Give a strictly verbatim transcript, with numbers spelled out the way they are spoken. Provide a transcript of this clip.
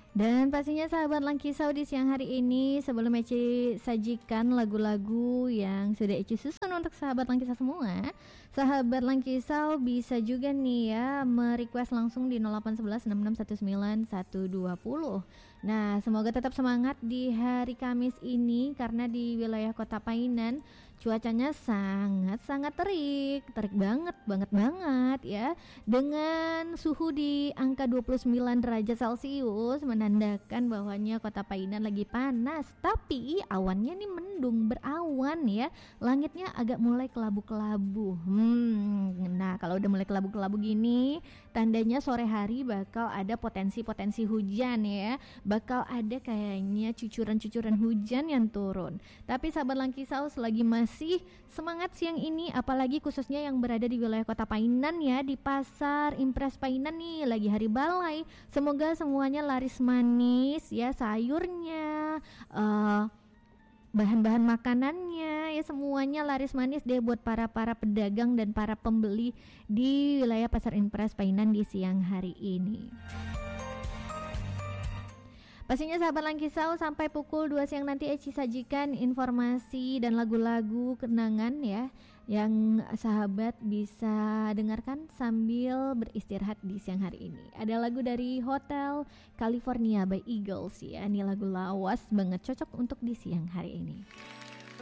Dan pastinya sahabat Langkisau di siang hari ini, sebelum Eci sajikan lagu-lagu yang sudah Eci susun untuk sahabat Langkisau semua, sahabat Langkisau bisa juga nih ya merequest langsung di nol delapan satu satu enam enam satu sembilan satu dua nol. Nah, semoga tetap semangat di hari Kamis ini karena di wilayah Kota Painan cuacanya sangat-sangat terik, terik banget, banget banget ya. Dengan suhu di angka dua puluh sembilan derajat Celcius menandakan bahwanya Kota Painan lagi panas, tapi awannya nih mendung, berawan ya. Langitnya agak mulai kelabu-kelabu. Hmm, nah kalau udah mulai kelabu-kelabu gini, tandanya sore hari bakal ada potensi-potensi hujan ya. Bakal ada kayaknya cucuran-cucuran hujan yang turun. Tapi sahabat Langkisau selagi masih masih semangat siang ini, apalagi khususnya yang berada di wilayah Kota Painan ya, di Pasar Impres Painan nih lagi hari balai. Semoga semuanya laris manis ya, sayurnya, uh, bahan-bahan makanannya ya, semuanya laris manis deh buat para para pedagang dan para pembeli di wilayah Pasar Impres Painan di siang hari ini. Pastinya sahabat Langkisau sampai pukul dua siang nanti Eci sajikan informasi dan lagu-lagu kenangan ya, yang sahabat bisa dengarkan sambil beristirahat di siang hari ini. Ada lagu dari Hotel California by Eagles ya, ini lagu lawas banget, cocok untuk di siang hari ini.